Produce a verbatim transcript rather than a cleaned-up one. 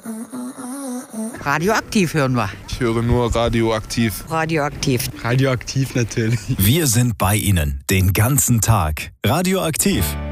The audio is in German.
Radioaktiv hören wir. Ich höre nur radioaktiv. Radioaktiv. Radioaktiv natürlich. Wir sind bei Ihnen den ganzen Tag. Radioaktiv.